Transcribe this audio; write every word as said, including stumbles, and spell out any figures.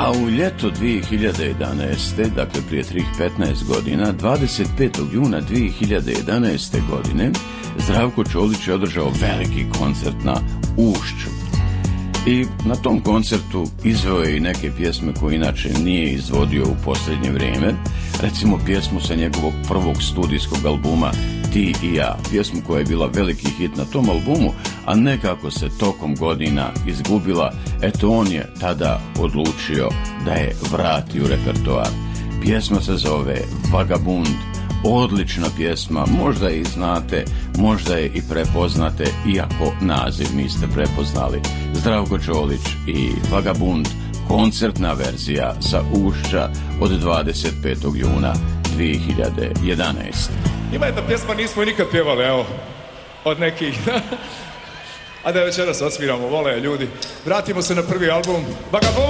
A u ljeto dvije hiljade jedanaeste. dakle prije trih petnaest godina, dvadeset petog juna dvije hiljade jedanaeste. godine, Zdravko Čolić je održao veliki koncert na Ušću. I na tom koncertu izveo je i neke pjesme koje inače nije izvodio u posljednje vrijeme. Recimo pjesmu sa njegovog prvog studijskog albuma Ti i ja, pjesmu koja je bila veliki hit na tom albumu, a nekako se tokom godina izgubila. Eto, on je tada odlučio da je vrati u repertoar. Pjesma se zove Vagabund, odlična pjesma, možda je i znate, možda je i prepoznate, iako naziv niste prepoznali. Zdravko Čolić i Vagabund, koncertna verzija sa Ušća od dvadeset petog juna dvije hiljade jedanaeste. Ima jedna pjesma, nismo nikad pjevali, evo, od nekih. A da večeras osviramo, vole ljudi. Vratimo se na prvi album. Vagabund!